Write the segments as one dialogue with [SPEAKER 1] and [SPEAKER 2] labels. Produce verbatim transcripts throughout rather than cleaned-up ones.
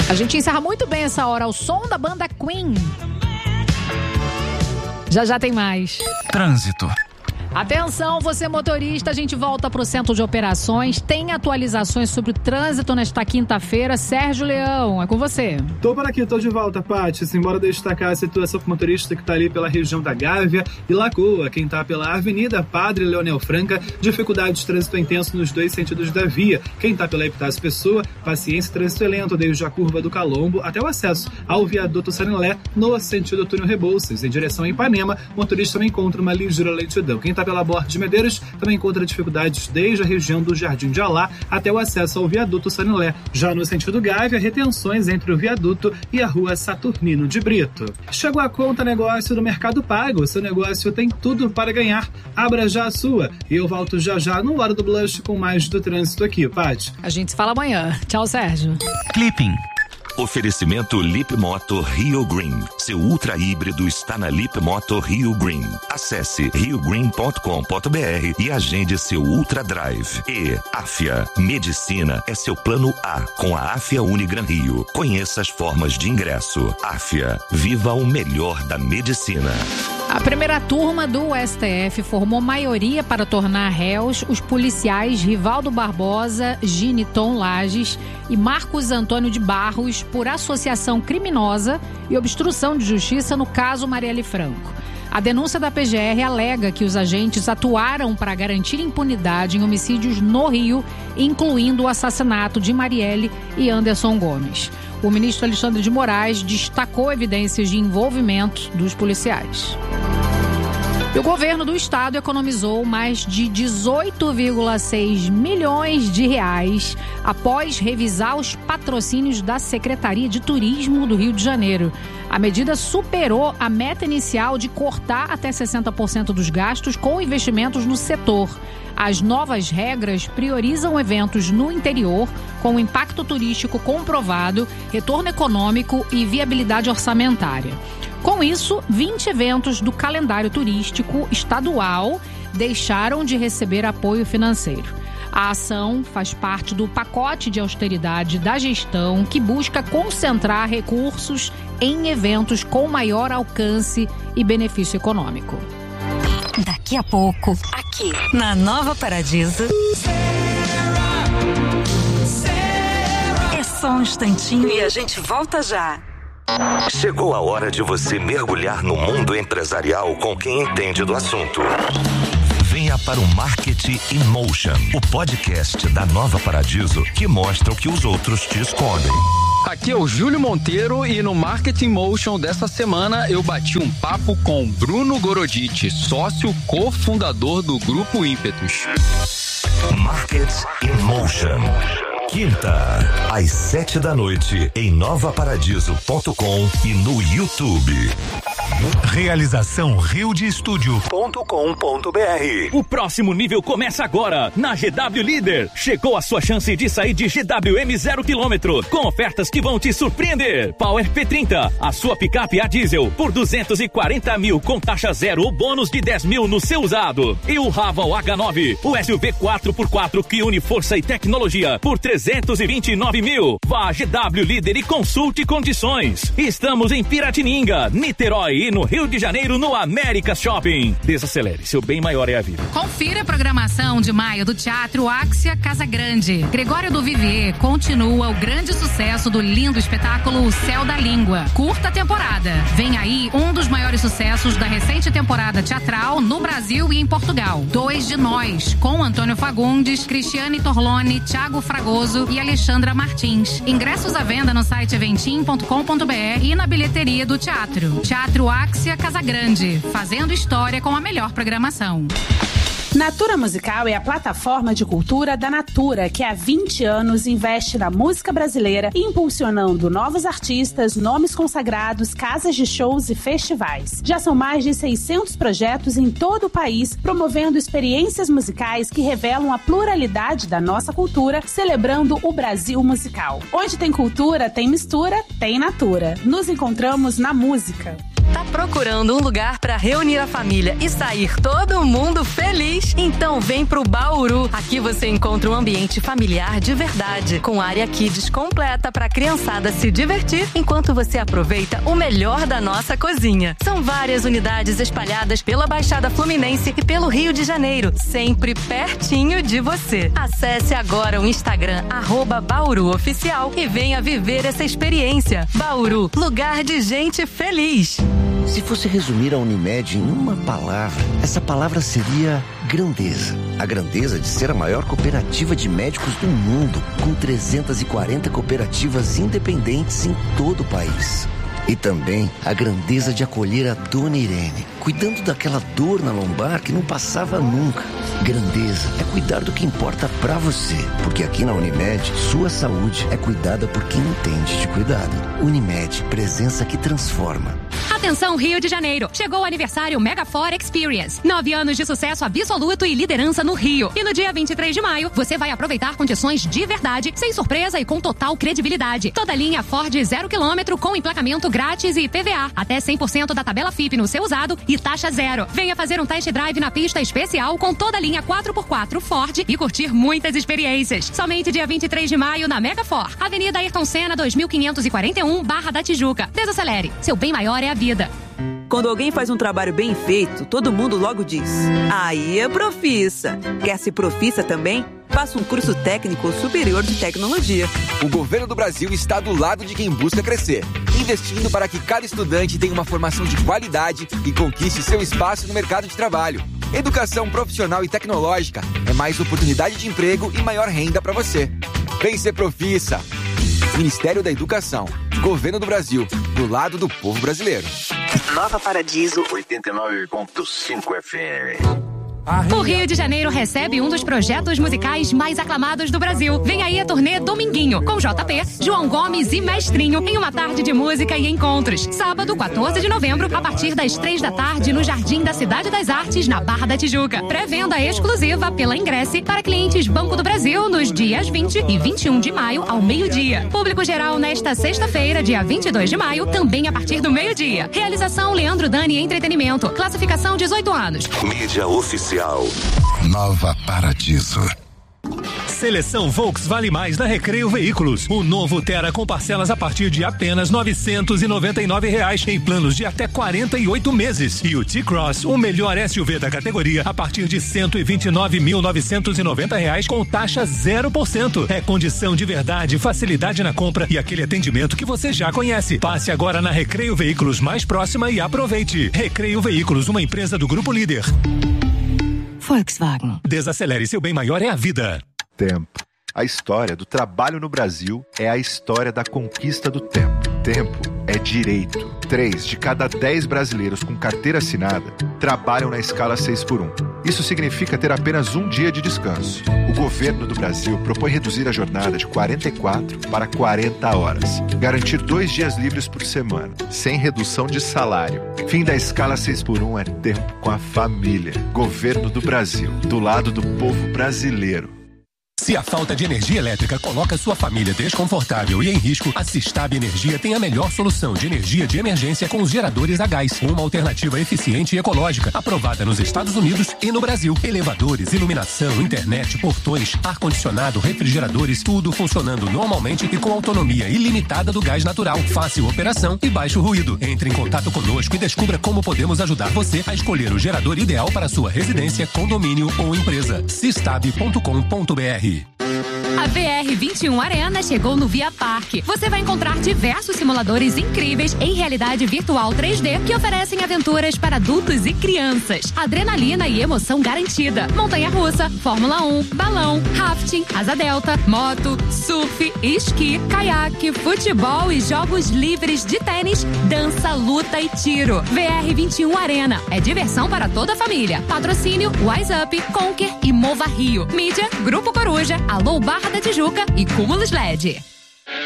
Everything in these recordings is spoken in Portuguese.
[SPEAKER 1] A gente encerra muito bem essa hora ao som da banda Queen. Já já tem mais.
[SPEAKER 2] Trânsito.
[SPEAKER 1] Atenção, você motorista, a gente volta para o centro de operações. Tem atualizações sobre o trânsito nesta quinta-feira. Sérgio Leão, é com você.
[SPEAKER 3] Tô por aqui, tô de volta, Paty. Simbora destacar a situação pro motorista que tá ali pela região da Gávea e Lagoa. Quem tá pela Avenida Padre Leonel Franca, dificuldade de trânsito intenso nos dois sentidos da via. Quem tá pela Epitácio Pessoa, paciência, trânsito é lento desde a curva do Calombo até o acesso ao viaduto Sarilé no sentido túnel Rebouças. Em direção a Ipanema, o motorista também encontra uma ligeira lentidão. Quem tá pela Borda de Medeiros também encontra dificuldades desde a região do Jardim de Alá até o acesso ao viaduto Sarilé. Já no sentido Gávea, retenções entre o viaduto e a rua Saturnino de Brito. Chegou a conta negócio do Mercado Pago. Seu negócio tem tudo para ganhar. Abra já a sua. E eu volto já já no Hora do Blush com mais do trânsito aqui, Paty.
[SPEAKER 1] A gente se fala amanhã. Tchau, Sérgio.
[SPEAKER 2] Clipping.
[SPEAKER 4] Oferecimento Lip Moto Rio Green. Seu ultra híbrido está na Lip Moto Rio Green. Acesse rio green ponto com ponto b r e agende seu Ultra Drive. E Afia. Medicina é seu plano A com a Afia Unigran Rio. Conheça as formas de ingresso. Afia. Viva o melhor da medicina.
[SPEAKER 1] A primeira turma do S T F formou maioria para tornar réus os policiais Rivaldo Barbosa, Giniton Lages e Marcos Antônio de Barros por associação criminosa e obstrução de justiça no caso Marielle Franco. A denúncia da P G R alega que os agentes atuaram para garantir impunidade em homicídios no Rio, incluindo o assassinato de Marielle e Anderson Gomes. O ministro Alexandre de Moraes destacou evidências de envolvimento dos policiais. E o governo do estado economizou mais de dezoito vírgula seis milhões de reais após revisar os patrocínios da Secretaria de Turismo do Rio de Janeiro. A medida superou a meta inicial de cortar até sessenta por cento dos gastos com investimentos no setor. As novas regras priorizam eventos no interior, com impacto turístico comprovado, retorno econômico e viabilidade orçamentária. Com isso, vinte eventos do calendário turístico estadual deixaram de receber apoio financeiro. A ação faz parte do pacote de austeridade da gestão que busca concentrar recursos em eventos com maior alcance e benefício econômico.
[SPEAKER 5] Daqui a pouco, aqui na Nova Paradiso. É só um instantinho e a gente volta já.
[SPEAKER 4] Chegou a hora de você mergulhar no mundo empresarial com quem entende do assunto. Venha para o Marketing in Motion, o podcast da Nova Paradiso que mostra o que os outros te escondem.
[SPEAKER 6] Aqui é o Júlio Monteiro e no Marketing Motion dessa semana eu bati um papo com Bruno Goroditi, sócio cofundador do Grupo Ímpetus.
[SPEAKER 4] Marketing in Motion. Quinta, às sete da noite, em nova paradiso ponto com e no YouTube.
[SPEAKER 2] Realização rio de estúdio ponto com ponto b r.
[SPEAKER 7] O próximo nível começa agora na G W Líder. Chegou a sua chance de sair de G W M zero quilômetro com ofertas que vão te surpreender. Power P trinta, a sua picape a diesel por duzentos e quarenta mil com taxa zero ou bônus de dez mil no seu usado. E o Raval H nove, o S U V quatro por quatro que une força e tecnologia por trezentos e vinte e nove mil. Vá a G W Líder e consulte condições. Estamos em Piratininga, Niterói e no Rio de Janeiro no América Shopping. Desacelere, seu bem maior é a vida.
[SPEAKER 8] Confira a programação de maio do Teatro Axia Casa Grande. Gregório do Vivier continua o grande sucesso do lindo espetáculo O Céu da Língua. Curta temporada. Vem aí um dos maiores sucessos da recente temporada teatral no Brasil e em Portugal. Dois de Nós, com Antônio Fagundes, Cristiane Torlone, Thiago Fragoso e Alexandra Martins. Ingressos à venda no site eventim ponto com ponto b r e na bilheteria do teatro. Teatro Axia Casa Grande, fazendo história com a melhor programação.
[SPEAKER 9] Natura Musical é a plataforma de cultura da Natura, que há vinte anos investe na música brasileira, impulsionando novos artistas, nomes consagrados, casas de shows e festivais. Já são mais de seiscentos projetos em todo o país, promovendo experiências musicais que revelam a pluralidade da nossa cultura, celebrando o Brasil musical. Onde tem cultura, tem mistura, tem Natura. Nos encontramos na música.
[SPEAKER 5] Tá procurando um lugar para reunir a família e sair todo mundo feliz? Então vem pro Bauru. Aqui você encontra um ambiente familiar de verdade, com área kids completa para a criançada se divertir enquanto você aproveita o melhor da nossa cozinha. São várias unidades espalhadas pela Baixada Fluminense e pelo Rio de Janeiro, sempre pertinho de você. Acesse agora o Instagram arroba Bauru Oficial e venha viver essa experiência. Bauru, lugar de gente feliz.
[SPEAKER 10] Se fosse resumir a Unimed em uma palavra, essa palavra seria grandeza. A grandeza de ser a maior cooperativa de médicos do mundo, com trezentas e quarenta cooperativas independentes em todo o país. E também a grandeza de acolher a Dona Irene, cuidando daquela dor na lombar que não passava nunca. Grandeza é cuidar do que importa pra você, porque aqui na Unimed, sua saúde é cuidada por quem entende de cuidado. Unimed, presença que transforma.
[SPEAKER 8] Atenção, Rio de Janeiro! Chegou o aniversário Megafor Experience. Nove anos de sucesso absoluto e liderança no Rio. E no dia vinte e três de maio, você vai aproveitar condições de verdade, sem surpresa e com total credibilidade. Toda linha Ford zero quilômetro com emplacamento grátis e I P V A. Até cem por cento da tabela F I P no seu usado e taxa zero. Venha fazer um test drive na pista especial com toda a linha quatro por quatro Ford e curtir muitas experiências. Somente dia vinte e três de maio na Megafor. Avenida Ayrton Senna, dois mil quinhentos e quarenta e um, Barra da Tijuca. Desacelere. Seu bem maior é a vida.
[SPEAKER 11] Quando alguém faz um trabalho bem feito, todo mundo logo diz: aí é profissa. Quer ser profissa também? Faça um curso técnico superior de tecnologia.
[SPEAKER 12] O governo do Brasil está do lado de quem busca crescer, investindo para que cada estudante tenha uma formação de qualidade e conquiste seu espaço no mercado de trabalho. Educação profissional e tecnológica é mais oportunidade de emprego e maior renda para você. Vem ser profissa. Ministério da Educação, Governo do Brasil, do lado do povo brasileiro.
[SPEAKER 5] Nova Paradiso
[SPEAKER 13] oitenta e nove ponto cinco F M.
[SPEAKER 8] O Rio de Janeiro recebe um dos projetos musicais mais aclamados do Brasil. Vem aí a turnê Dominguinho, com J P, João Gomes e Mestrinho, em uma tarde de música e encontros. Sábado, quatorze de novembro, a partir das três da tarde, no Jardim da Cidade das Artes, na Barra da Tijuca. Pré-venda exclusiva pela Ingresse para clientes Banco do Brasil nos dias vinte e vinte e um de maio, ao meio-dia. Público geral nesta sexta-feira, dia vinte e dois de maio, também a partir do meio-dia. Realização Leandro Dani Entretenimento. Classificação dezoito anos.
[SPEAKER 4] Mídia oficial.
[SPEAKER 2] Nova Paradiso.
[SPEAKER 14] Seleção Volks Vale Mais na Recreio Veículos. O novo Tera com parcelas a partir de apenas novecentos e noventa e nove reais em planos de até quarenta e oito meses. E o T-Cross, o melhor S U V da categoria, a partir de cento e vinte e nove mil novecentos e noventa reais com taxa zero por cento. É condição de verdade, facilidade na compra e aquele atendimento que você já conhece. Passe agora na Recreio Veículos mais próxima e aproveite. Recreio Veículos, uma empresa do Grupo Líder.
[SPEAKER 8] Volkswagen.
[SPEAKER 14] Desacelere, seu bem maior é a vida.
[SPEAKER 15] Tempo. A história do trabalho no Brasil é a história da conquista do tempo. Tempo é direito. Três de cada dez brasileiros com carteira assinada trabalham na escala seis por um. Isso significa ter apenas um dia de descanso. O governo do Brasil propõe reduzir a jornada de quarenta e quatro para quarenta horas. Garantir dois dias livres por semana, sem redução de salário. Fim da escala seis por um é tempo com a família. Governo do Brasil, do lado do povo brasileiro.
[SPEAKER 14] Se a falta de energia elétrica coloca sua família desconfortável e em risco, a Sistab Energia tem a melhor solução de energia de emergência com os geradores a gás. Uma alternativa eficiente e ecológica, aprovada nos Estados Unidos e no Brasil. Elevadores, iluminação, internet, portões, ar-condicionado, refrigeradores, tudo funcionando normalmente e com autonomia ilimitada do gás natural. Fácil operação e baixo ruído. Entre em contato conosco e descubra como podemos ajudar você a escolher o gerador ideal para sua residência, condomínio ou empresa. sistab ponto com ponto b r.
[SPEAKER 8] A V R vinte e um Arena chegou no Via Parque. Você vai encontrar diversos simuladores incríveis em realidade virtual três D que oferecem aventuras para adultos e crianças. Adrenalina e emoção garantida. Montanha-russa, Fórmula um, balão, rafting, asa delta, moto, surf, esqui, caiaque, futebol e jogos livres de tênis, dança, luta e tiro. V R vinte e um Arena. É diversão para toda a família. Patrocínio Wise Up, Conquer e Mova Rio. Mídia, Grupo Coruja, Alô Barra da Tijuca e Cúmulos L E D.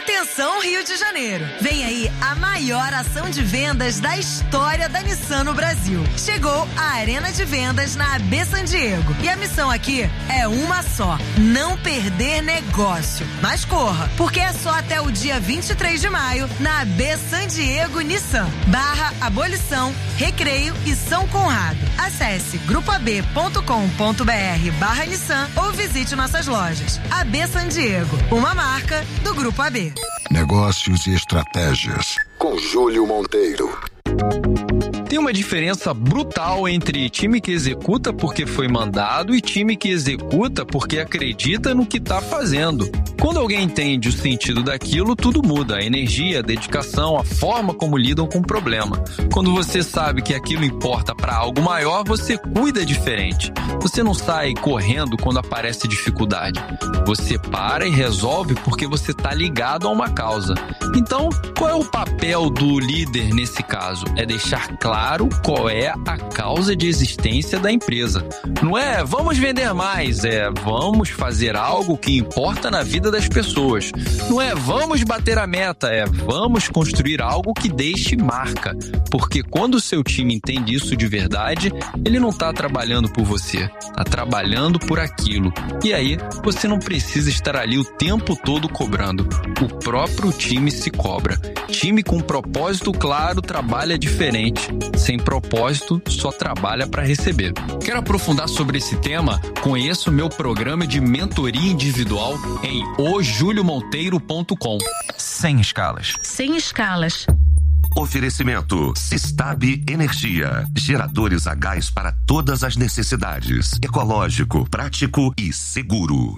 [SPEAKER 16] Atenção, Rio de Janeiro! Vem aí a maior ação de vendas da história da Nissan no Brasil. Chegou a Arena de Vendas na A B San Diego. E a missão aqui é uma só: não perder negócio. Mas corra, porque é só até o dia vinte e três de maio na A B San Diego Nissan, barra Abolição, Recreio e São Conrado. Acesse grupo a b ponto com ponto b r barra Nissan ou visite nossas lojas. A B San Diego, uma marca do Grupo A B.
[SPEAKER 17] Negócios e estratégias com Júlio Monteiro.
[SPEAKER 6] Tem uma diferença brutal entre time que executa porque foi mandado e time que executa porque acredita no que está fazendo. Quando alguém entende o sentido daquilo, tudo muda. A energia, a dedicação, a forma como lidam com o problema. Quando você sabe que aquilo importa para algo maior, você cuida diferente. Você não sai correndo quando aparece dificuldade. Você para e resolve porque você está ligado a uma causa. Então, qual é o papel do líder nesse caso? É deixar claro qual é a causa de existência da empresa. Não é vamos vender mais, é vamos fazer algo que importa na vida das pessoas. Não é vamos bater a meta, é vamos construir algo que deixe marca. Porque quando o seu time entende isso de verdade, ele não está trabalhando por você, está trabalhando por aquilo. E aí, você não precisa estar ali o tempo todo cobrando. O próprio time se cobra. Time com propósito claro trabalha diferente. Sem propósito, só trabalha para receber. Quero aprofundar sobre esse tema? Conheça o meu programa de mentoria individual em o julio monteiro ponto com.
[SPEAKER 4] Sem escalas.
[SPEAKER 8] Sem escalas.
[SPEAKER 4] Oferecimento Sistab Energia. Geradores a gás para todas as necessidades. Ecológico, prático e seguro.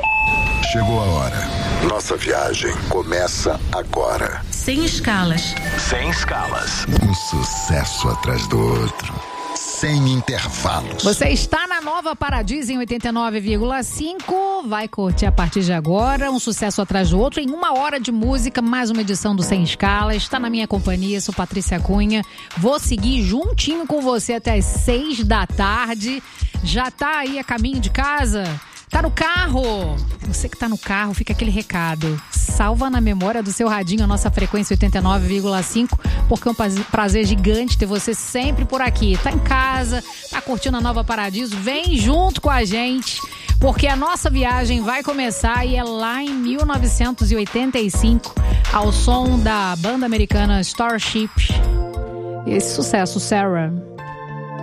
[SPEAKER 17] Chegou a hora. Nossa viagem começa agora.
[SPEAKER 8] Sem escalas.
[SPEAKER 2] Sem escalas.
[SPEAKER 17] Um sucesso atrás do outro. Sem intervalos.
[SPEAKER 1] Você está na Nova Paradis em oitenta e nove vírgula cinco. Vai curtir a partir de agora um sucesso atrás do outro em uma hora de música, mais uma edição do Sem Escalas. Está na minha companhia, sou Patrícia Cunha. Vou seguir juntinho com você até as seis da tarde. Já tá aí a caminho de casa? Tá no carro? Você que tá no carro, fica aquele recado. Salva na memória do seu radinho a nossa frequência oitenta e nove vírgula cinco, porque é um prazer gigante ter você sempre por aqui. Tá em casa, tá curtindo a Nova Paradiso? Vem junto com a gente, porque a nossa viagem vai começar e é lá em mil novecentos e oitenta e cinco, ao som da banda americana Starship. Esse sucesso, Sarah.